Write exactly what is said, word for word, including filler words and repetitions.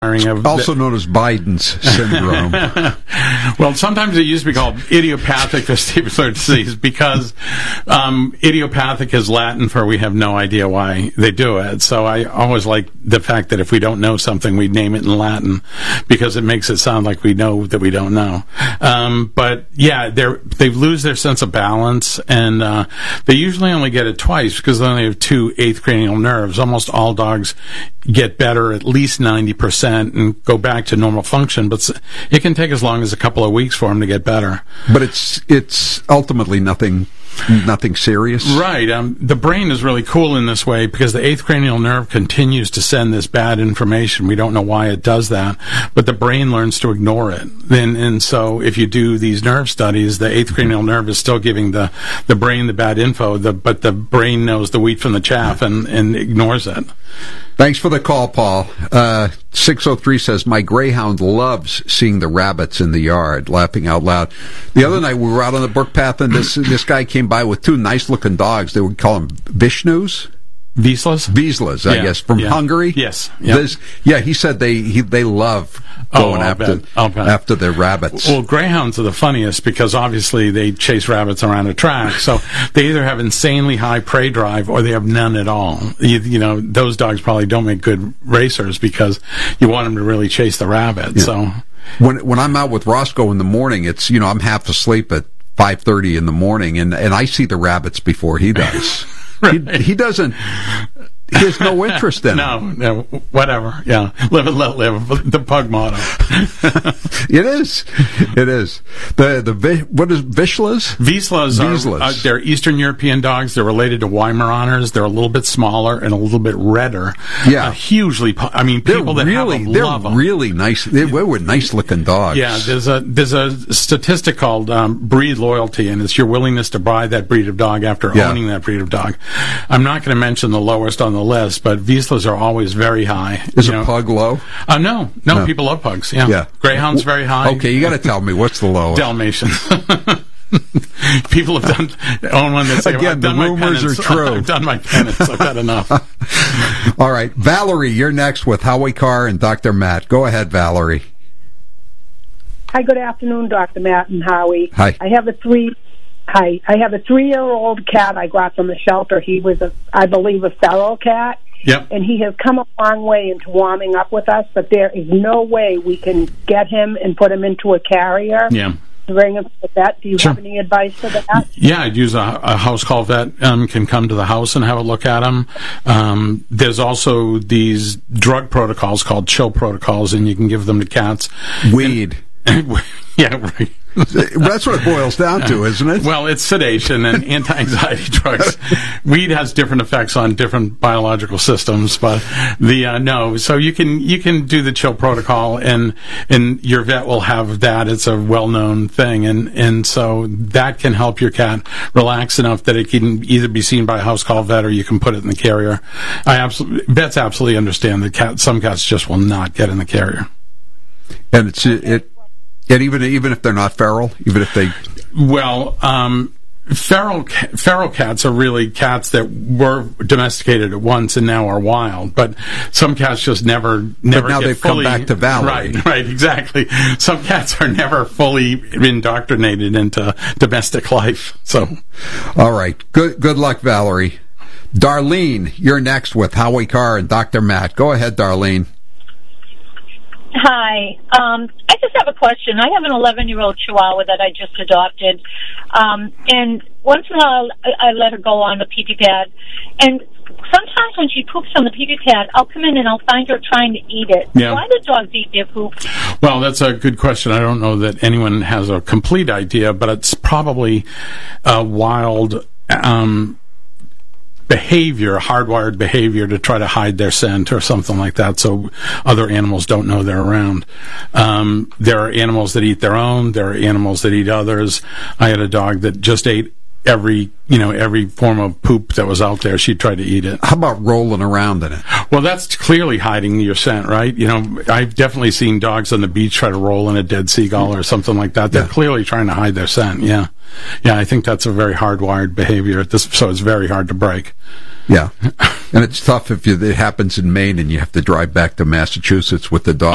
Of also known as Biden's syndrome. Well, sometimes it used to be called idiopathic vestibular disease because um, idiopathic is Latin for we have no idea why they do it. So I always like the fact that if we don't know something, we name it in Latin because it makes it sound like we know that we don't know. Um, but yeah, they they lose their sense of balance, and uh, they usually only get it twice because they only have two eighth cranial nerves. Almost all dogs get better at least ninety percent and go back to normal function, but it can take as long as a couple of weeks for them to get better. But it's it's ultimately nothing nothing serious. Right. Um, the brain is really cool in this way because the eighth cranial nerve continues to send this bad information. We don't know why it does that, but the brain learns to ignore it. And, and so if you do these nerve studies, the eighth cranial nerve is still giving the, the brain the bad info, the, but the brain knows the wheat from the chaff and, and ignores it. Thanks for the call, Paul. Uh, six oh three says, my greyhound loves seeing the rabbits in the yard, laughing out loud. The other night we were out on the brook path and this this guy came by with two nice-looking dogs. They would call them Vishnus. Wislas? Wislas, I yeah, guess, from yeah. Hungary. Yes. Yep. This, yeah, he said they he, they love going oh, after after the rabbits. Well, greyhounds are the funniest because obviously they chase rabbits around a track. So they either have insanely high prey drive or they have none at all. You, you know, those dogs probably don't make good racers because you want them to really chase the rabbit. Yeah. So when when I'm out with Roscoe in the morning, it's you know I'm half asleep at five thirty in the morning, and and I see the rabbits before he does. Right. He, he doesn't. He has no interest in no, it. No, whatever. Yeah, live and let live. The pug motto. It is. It is. The the what is Vishlas? Wislas are uh, they're Eastern European dogs. They're related to Weimaraners. They're a little bit smaller and a little bit redder. Yeah, uh, hugely. Pu- I mean, people they're that really, have them they're love them. really nice. They were nice looking dogs. Yeah, there's a there's a statistic called um, breed loyalty, and it's your willingness to buy that breed of dog after yeah. owning that breed of dog. I'm not going to mention the lowest on the list, but Wislas are always very high. Is you a know. pug low? Uh, no, no, no, people love pugs. Yeah, yeah. Greyhound's very high. Okay, you got to tell me what's the lowest. Dalmatian. People have done own one that say, again, I've the done rumors my are true. I've done my penance. I've had enough. All right, Valerie, you're next with Howie Carr and Doctor Matt. Go ahead, Valerie. Hi, good afternoon, Doctor Matt and Howie. Hi. I have a three. Hi, I have a three-year-old cat I got from the shelter. He was, a, I believe, a feral cat. Yep. And he has come a long way into warming up with us, but there is no way we can get him and put him into a carrier. Yeah. To bring him to the vet. Do you sure. have any advice for that? Yeah, I'd use a, a house call vet. Um, can come to the house and have a look at him. Um, there's also these drug protocols called chill protocols, and you can give them to cats. Weed. And, yeah, right. That's what it boils down to, isn't it? Well, it's sedation and anti-anxiety drugs. Weed has different effects on different biological systems, but the uh, no. So you can you can do the chill protocol, and and your vet will have that. It's a well-known thing, and and so that can help your cat relax enough that it can either be seen by a house call vet or you can put it in the carrier. I absolutely vets absolutely understand that cat some cats just will not get in the carrier, and it's it. And even even if they're not feral, even if they well, um, feral feral cats are really cats that were domesticated at once and now are wild. But some cats just never never but now get they've fully, come back to Valerie. Right, right, exactly. Some cats are never fully indoctrinated into domestic life. So, all right, good good luck, Valerie. Darlene, you're next with Howie Carr and Doctor Matt. Go ahead, Darlene. Hi. Um, I just have a question. I have an eleven-year-old Chihuahua that I just adopted, um, and once in a while I, I let her go on the pee-pee pad, and sometimes when she poops on the pee-pee pad, I'll come in and I'll find her trying to eat it. Yeah. Why do dogs eat their poop? Well, that's a good question. I don't know that anyone has a complete idea, but it's probably a wild um behavior, hardwired behavior to try to hide their scent or something like that so other animals don't know they're around. Um, there are animals that eat their own. There are animals that eat others. I had a dog that just ate every, you know, every form of poop that was out there. She tried to eat it. How about rolling around in it? Well, that's clearly hiding your scent, right? You know, I've definitely seen dogs on the beach try to roll in a dead seagull or something like that. They're yeah. clearly trying to hide their scent, yeah. Yeah, I think that's a very hardwired behavior, this, so it's very hard to break. Yeah, and it's tough if you, it happens in Maine and you have to drive back to Massachusetts with the dog.